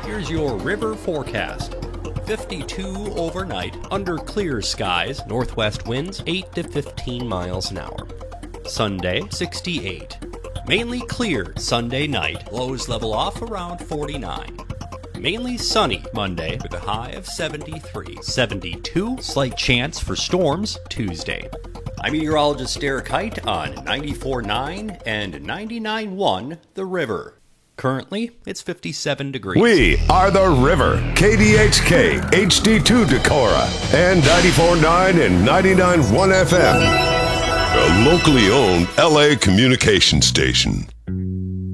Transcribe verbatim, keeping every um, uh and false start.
Here's your river forecast. fifty-two overnight, under clear skies, northwest winds eight to fifteen miles an hour. Sunday, sixty-eight. Mainly clear Sunday night, lows level off around forty-nine. Mainly sunny Monday with a high of seventy-three. seventy-two, slight chance for storms Tuesday. I'm meteorologist Derek Height on ninety-four point nine and ninety-nine point one The River. Currently, it's fifty-seven degrees. We are The River, K D H K, H D two Decorah, and ninety-four point nine and ninety-nine point one F M. A locally owned L A communication station.